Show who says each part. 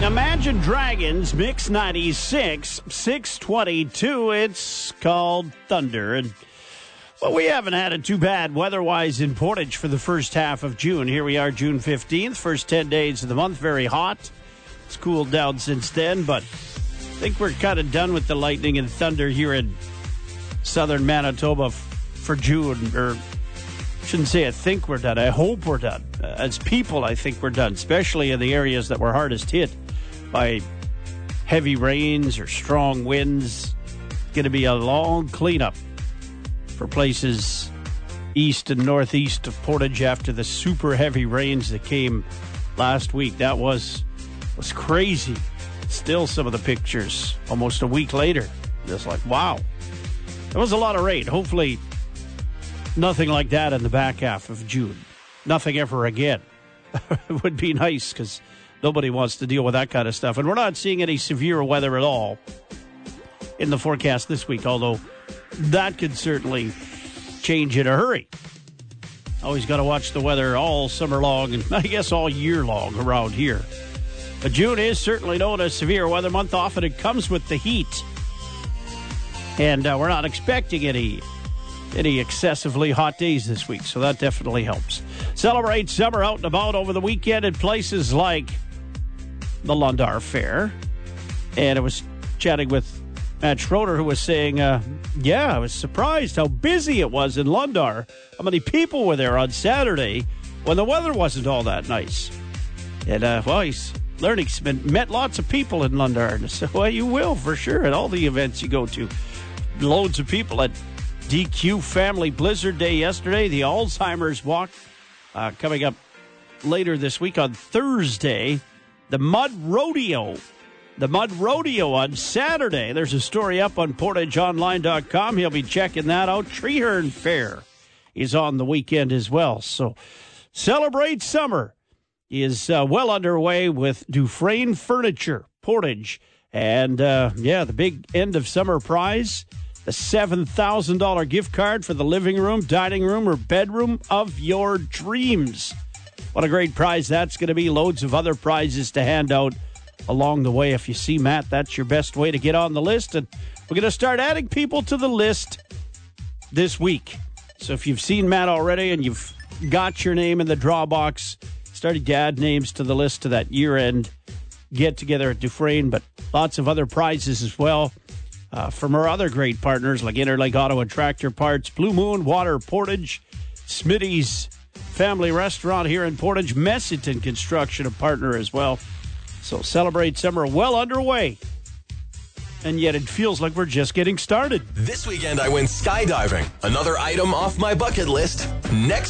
Speaker 1: Imagine Dragons, Mix 96, 622. It's called Thunder. And well, we haven't had it too bad weather-wise in Portage for the first half of June. Here we are, June 15th, first 10 days of the month. Very hot. It's cooled down since then, but I think we're kind of done with the lightning and thunder here in southern Manitoba for June. Or shouldn't say I think we're done. I hope we're done. As people, I think we're done, especially in the areas that were hardest hit by heavy rains or strong winds. It's going to be a long cleanup for places east and northeast of Portage after the super heavy rains that came last week. That was crazy. Still some of the pictures almost a week later. Just like, wow. There was a lot of rain. Hopefully nothing like that in the back half of June. Nothing ever again. It would be nice because nobody wants to deal with that kind of stuff. And we're not seeing any severe weather at all in the forecast this week, although that could certainly change in a hurry. Always got to watch the weather all summer long and I guess all year long around here. But June is certainly known as severe weather month. Often it comes with the heat. And we're not expecting any excessively hot days this week, so that definitely helps. Celebrate summer out and about over the weekend in places like the Lundar Fair. And I was chatting with Matt Schroeder, who was saying, I was surprised how busy it was in Lundar. How many people were there on Saturday when the weather wasn't all that nice. And, he's learning. He's met lots of people in Lundar. And so, well, you will, for sure, at all the events you go to. Loads of people at DQ Family Blizzard Day yesterday. The Alzheimer's Walk coming up later this week on Thursday. The Mud Rodeo on Saturday. There's a story up on PortageOnline.com. He'll be checking that out. Treeherne Fair is on the weekend as well. So Celebrate Summer is well underway with Dufresne Furniture, Portage. And, the big end of summer prize, the $7,000 gift card for the living room, dining room, or bedroom of your dreams. What a great prize that's going to be. Loads of other prizes to hand out along the way. If you see Matt, that's your best way to get on the list. And we're going to start adding people to the list this week. So if you've seen Matt already and you've got your name in the draw box, starting to add names to the list to that year-end get-together at Dufresne, but lots of other prizes as well from our other great partners like Interlake Auto and Tractor Parts, Blue Moon Water, Portage, Smitty's Family Restaurant here in Portage, Messiton Construction, a partner as well. So Celebrate Summer well underway. And yet it feels like we're just getting started.
Speaker 2: This weekend I went skydiving. Another item off my bucket list. Next